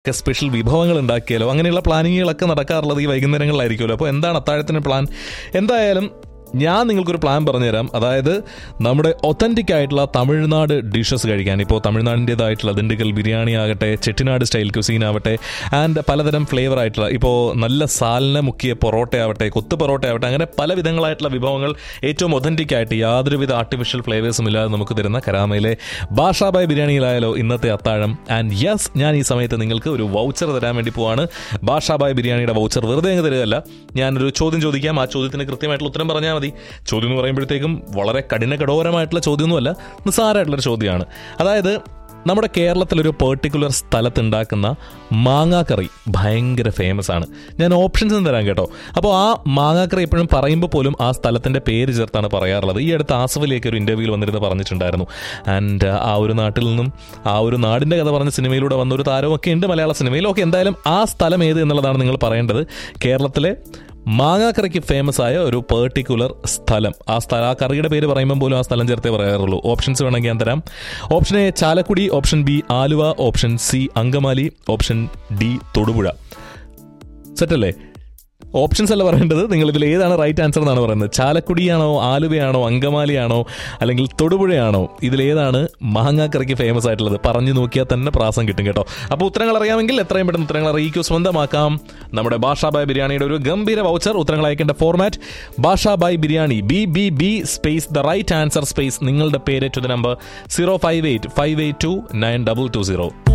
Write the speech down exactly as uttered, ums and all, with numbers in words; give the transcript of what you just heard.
ഒക്കെ സ്പെഷ്യൽ വിഭവങ്ങൾ ഉണ്ടാക്കിയാലോ അങ്ങനെയുള്ള പ്ലാനിങ്ങുകളൊക്കെ നടക്കാറുള്ളത് ഈ വൈകുന്നേരങ്ങളിലായിരിക്കുമല്ലോ. അപ്പോൾ എന്താണ് അത്താഴത്തിന് പ്ലാൻ? എന്തായാലും ഞാൻ നിങ്ങൾക്കൊരു പ്ലാൻ പറഞ്ഞുതരാം. അതായത് നമ്മുടെ ഒത്തൻറ്റിക് ആയിട്ടുള്ള തമിഴ്നാട് ഡിഷസ് കഴിക്കാൻ. ഇപ്പോൾ തമിഴ്നാടിൻ്റേതായിട്ടുള്ള ദിണ്ടുക്കൽ ബിരിയാണി ആകട്ടെ, ചെട്ടിനാട് സ്റ്റൈൽ ക്യുസീൻ ആവട്ടെ, ആൻഡ് പലതരം ഫ്ലേവർ ആയിട്ടുള്ള ഇപ്പോൾ നല്ല സാലിനെ മുക്കിയ പൊറോട്ട ആവട്ടെ, കൊത്തു പൊറോട്ട ആവട്ടെ, അങ്ങനെ പല വിധങ്ങളായിട്ടുള്ള വിഭവങ്ങൾ ഏറ്റവും ഒത്തൻറ്റിക് ആയിട്ട് യാതൊരുവിധ ആർട്ടിഫിഷ്യൽ ഫ്ലേവേഴ്സും ഇല്ലാതെ നമുക്ക് തരുന്ന കരാമയിലെ ബാഷാബായ് ബിരിയാണിയിലായാലോ ഇന്നത്തെ അത്താഴം. ആൻഡ് യെസ്, ഞാൻ ഈ സമയത്ത് നിങ്ങൾക്ക് ഒരു വൗച്ചർ തരാൻ വേണ്ടി പോവാണ്. ബാഷാബായ് ബിരിയാണിയുടെ വൗച്ചർ വെറുതെ അങ്ങ് തരികയല്ല. ഞാനൊരു ചോദ്യം ചോദിക്കാം, ആ ചോദ്യത്തിന് കൃത്യമായിട്ടുള്ള ഉത്തരം പറഞ്ഞാൽ മതി. ചോദ്യം എന്ന് പറയുമ്പോഴത്തേക്കും വളരെ കഠിന കഠോരമായിട്ടുള്ള ചോദ്യമൊന്നുമല്ല, നിസ്സാരമായിട്ടുള്ളൊരു ചോദ്യമാണ്. അതായത് നമ്മുടെ കേരളത്തിലൊരു പെർട്ടിക്കുലർ സ്ഥലത്തുണ്ടാക്കുന്ന മാങ്ങാക്കറി ഭയങ്കര ഫേമസ് ആണ്. ഞാൻ ഓപ്ഷൻസ് തരാം കേട്ടോ. അപ്പോൾ ആ മാങ്ങാക്കറി എപ്പോഴും പറയുമ്പോൾ പോലും ആ സ്ഥലത്തിൻ്റെ പേര് ചേർത്താണ് പറയാറുള്ളത്. ഈ അടുത്ത് ആസഫലിയൊക്കെ ഒരു ഇൻ്റർവ്യൂവിൽ വന്നിരുന്ന് പറഞ്ഞിട്ടുണ്ടായിരുന്നു. ആൻഡ് ആ ഒരു നാട്ടിൽ നിന്നും ആ ഒരു നാടിൻ്റെ കഥ പറഞ്ഞ സിനിമയിലൂടെ വന്ന ഒരു താരമൊക്കെ ഉണ്ട് മലയാള സിനിമയിൽ. ഓക്കെ, എന്തായാലും ആ സ്ഥലം ഏത് എന്നുള്ളതാണ് നിങ്ങൾ പറയേണ്ടത്. കേരളത്തിലെ മാങ്ങാക്കറിക്ക് ഫേമസ് ആയ ഒരു പെർട്ടിക്കുലർ സ്ഥലം. ആ സ്ഥലം ആ കറിയുടെ പേര് പറയുമ്പോൾ പോലും ആ സ്ഥലം ചേർത്തേ പറയാറുള്ളൂ. ഓപ്ഷൻസ് വേണമെങ്കിൽ ഞാൻ തരാം. Option A Chalakudy, option B Aluva, option C Angamaly, option D Thodupuzha. സെറ്റല്ലേ? ഓപ്ഷൻസ് അല്ല പറയേണ്ടത്, നിങ്ങൾ ഇതിൽ ഏതാണ് റൈറ്റ് ആൻസർ എന്നാണ് പറയുന്നത്. ചാലക്കുടിയാണോ, ആലുവയാണോ, അങ്കമാലിയാണോ, അല്ലെങ്കിൽ തൊടുപുഴയാണോ? ഇതിലേതാണ് മാങ്ങാക്കറിക്ക് ഫേമസ് ആയിട്ടുള്ളത്? പറഞ്ഞു നോക്കിയാൽ തന്നെ പ്രാസം കിട്ടും കേട്ടോ. അപ്പോൾ ഉത്തരങ്ങൾ അറിയാമെങ്കിൽ എത്രയും പെട്ടെന്ന് ഉത്തരങ്ങൾ അറിയിക്കൂ. സ്വന്തമാക്കാം നമ്മുടെ ബാഷാബായ് ബിരിയാണിയുടെ ഒരു ഗംഭീര വൗച്ചർ. ഉത്തരങ്ങൾ അയക്കേണ്ട format Basha Bhai biryani B B B space the right answer space നിങ്ങളുടെ പേര് to the number zero five eight five eight to nine double two zero.